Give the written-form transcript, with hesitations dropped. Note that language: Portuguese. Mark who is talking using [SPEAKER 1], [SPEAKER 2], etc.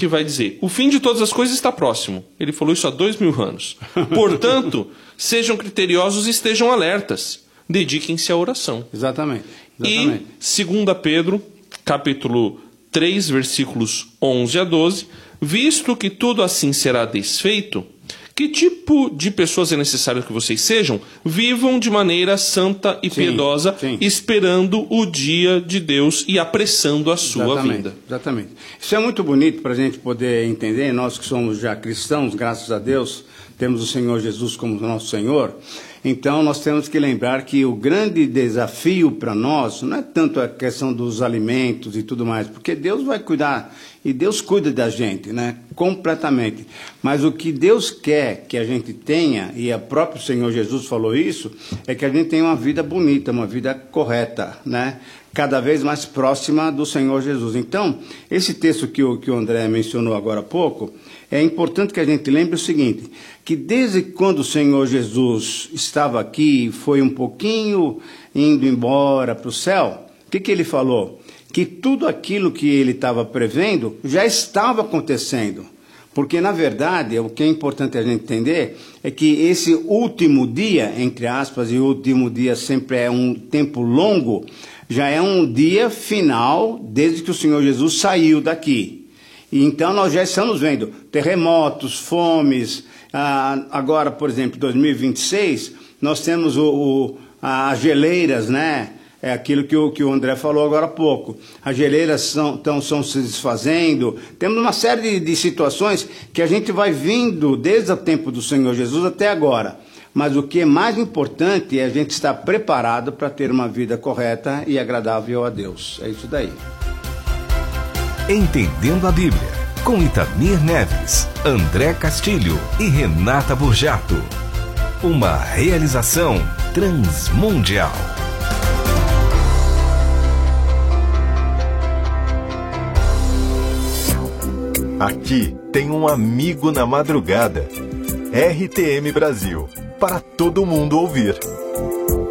[SPEAKER 1] que vai dizer: o fim de todas as coisas está próximo. Ele falou isso há 2000 anos. Portanto, sejam criteriosos e estejam alertas. Dediquem-se à oração.
[SPEAKER 2] Exatamente.
[SPEAKER 1] E 2 Pedro, capítulo 3, versículos 11 a 12, visto que tudo assim será desfeito, que tipo de pessoas é necessário que vocês sejam? Vivam de maneira santa e piedosa, esperando o dia de Deus e apressando a sua vinda.
[SPEAKER 2] Exatamente. Isso é muito bonito para a gente poder entender, nós que somos já cristãos, graças a Deus, temos o Senhor Jesus como nosso Senhor. Então, nós temos que lembrar que o grande desafio para nós não é tanto a questão dos alimentos e tudo mais, porque Deus vai cuidar, e Deus cuida da gente, né? Completamente. Mas o que Deus quer que a gente tenha, e o próprio Senhor Jesus falou isso, é que a gente tenha uma vida bonita, uma vida correta, né? Cada vez mais próxima do Senhor Jesus. Então, esse texto que o André mencionou agora há pouco, é importante que a gente lembre o seguinte, que desde quando o Senhor Jesus estava aqui, foi um pouquinho indo embora para o céu, o que ele falou? Que tudo aquilo que ele estava prevendo já estava acontecendo. Porque, na verdade, o que é importante a gente entender é que esse último dia, entre aspas, e o último dia sempre é um tempo longo, já é um dia final desde que o Senhor Jesus saiu daqui. E então nós já estamos vendo terremotos, fomes. Agora, por exemplo, 2026, nós temos as geleiras, né? É aquilo que o André falou agora há pouco. As geleiras estão se desfazendo. Temos uma série de situações que a gente vai vindo desde o tempo do Senhor Jesus até agora. Mas o que é mais importante é a gente estar preparado para ter uma vida correta e agradável a Deus. É isso daí.
[SPEAKER 3] Entendendo a Bíblia, com Itamir Neves, André Castilho e Renata Burjato. Uma realização transmundial.
[SPEAKER 4] Aqui tem um amigo na madrugada. RTM Brasil, para todo mundo ouvir.